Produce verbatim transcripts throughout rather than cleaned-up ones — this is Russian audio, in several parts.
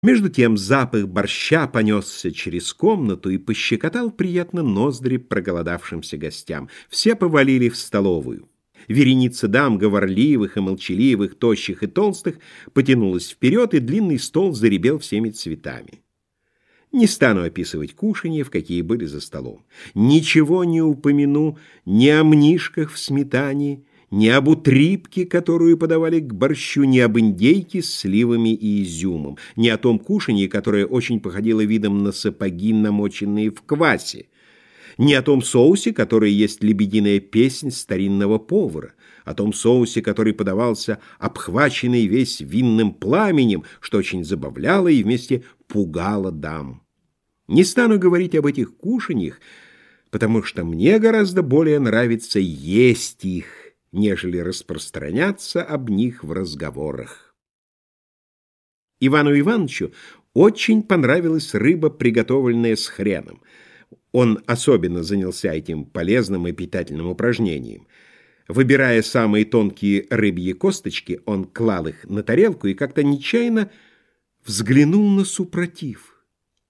Между тем запах борща понесся через комнату и пощекотал приятно ноздри проголодавшимся гостям. Все повалили в столовую. Вереница дам, говорливых и молчаливых, тощих и толстых, потянулась вперед, и длинный стол заребел всеми цветами. Не стану описывать кушанья, в какие были за столом. Ничего не упомяну ни о мнишках в сметане, ни об утрипке, которую подавали к борщу, ни об индейке с сливами и изюмом, ни о том кушанье, которое очень походило видом на сапоги, намоченные в квасе, ни о том соусе, который есть лебединая песнь старинного повара, о том соусе, который подавался обхваченный весь винным пламенем, что очень забавляло и вместе пугало дам. Не стану говорить об этих кушаньях, потому что мне гораздо более нравится есть их, нежели распространяться об них в разговорах. Ивану Ивановичу очень понравилась рыба, приготовленная с хреном. Он особенно занялся этим полезным и питательным упражнением. Выбирая самые тонкие рыбьи косточки, он клал их на тарелку и как-то нечаянно взглянул на супротив.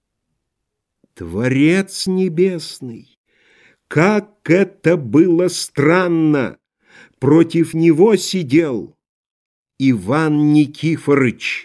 Творец небесный! Как это было странно! Против него сидел Иван Никифорыч.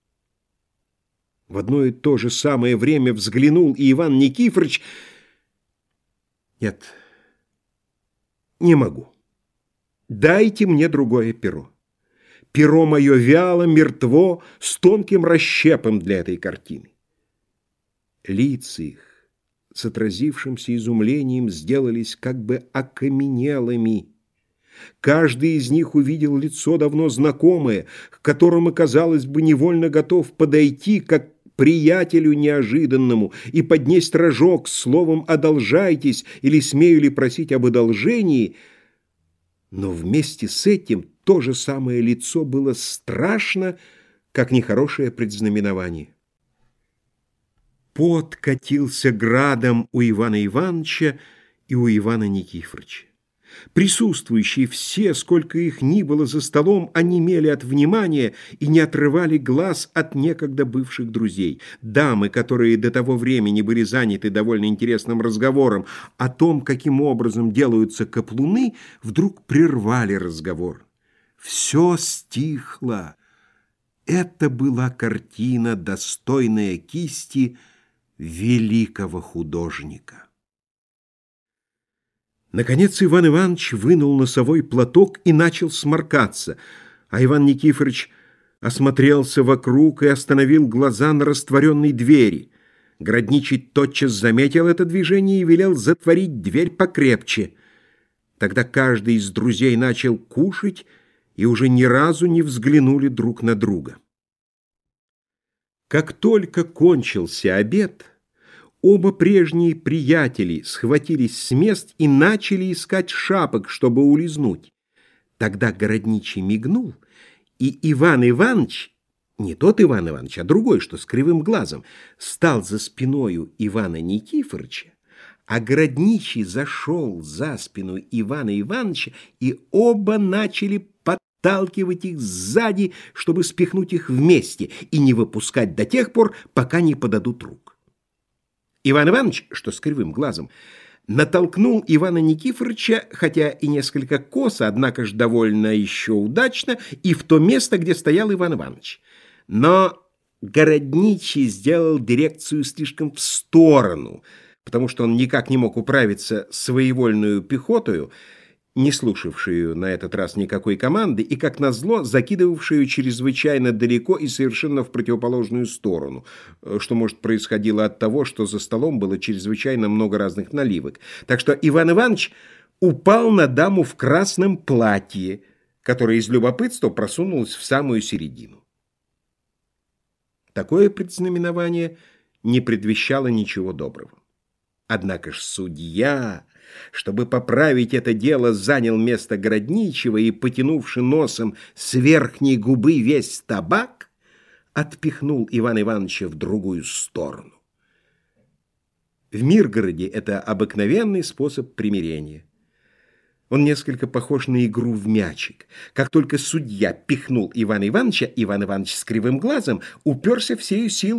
В одно и то же самое время взглянул и Иван Никифорыч. Нет, не могу. Дайте мне другое перо. Перо мое вяло, мертво, с тонким расщепом для этой картины. Лица их с отразившимся изумлением сделались как бы окаменелыми. Каждый из них увидел лицо давно знакомое, к которому, казалось бы, невольно готов подойти, как к приятелю неожиданному, и поднесть рожок с словом «одолжайтесь» или «смею ли просить об одолжении», но вместе с этим то же самое лицо было страшно, как нехорошее предзнаменование. Пот катился градом у Ивана Ивановича и у Ивана Никифорыча. Присутствующие все, сколько их ни было за столом, онемели от внимания и не отрывали глаз от некогда бывших друзей. Дамы, которые до того времени были заняты довольно интересным разговором о том, каким образом делаются каплуны, вдруг прервали разговор. Все стихло. Это была картина, достойная кисти великого художника. Наконец Иван Иванович вынул носовой платок и начал сморкаться, а Иван Никифорыч осмотрелся вокруг и остановил глаза на растворенной двери. Городничий тотчас заметил это движение и велел затворить дверь покрепче. Тогда каждый из друзей начал кушать и уже ни разу не взглянули друг на друга. Как только кончился обед, оба прежние приятели схватились с мест и начали искать шапок, чтобы улизнуть. Тогда городничий мигнул, и Иван Иванович, не тот Иван Иванович, а другой, что с кривым глазом, стал за спиною Ивана Никифорыча, а городничий зашел за спину Ивана Ивановича, и оба начали подталкивать их сзади, чтобы спихнуть их вместе и не выпускать до тех пор, пока не подадут рук. Иван Иванович, что с кривым глазом, натолкнул Ивана Никифорыча, хотя и несколько косо, однако ж довольно еще удачно, и в то место, где стоял Иван Иванович. Но городничий сделал дирекцию слишком в сторону, потому что он никак не мог управиться своевольную пехотою, не слушавшую на этот раз никакой команды и, как назло, закидывавшую чрезвычайно далеко и совершенно в противоположную сторону, что, может, происходило от того, что за столом было чрезвычайно много разных наливок. Так что Иван Иванович упал на даму в красном платье, которая из любопытства просунулась в самую середину. Такое предзнаменование не предвещало ничего доброго. Однако ж судья, чтобы поправить это дело, занял место городничего и, потянувши носом с верхней губы весь табак, отпихнул Ивана Ивановича в другую сторону. В Миргороде это обыкновенный способ примирения. Он несколько похож на игру в мячик. Как только судья пихнул Ивана Ивановича, Иван Иванович с кривым глазом уперся всею силой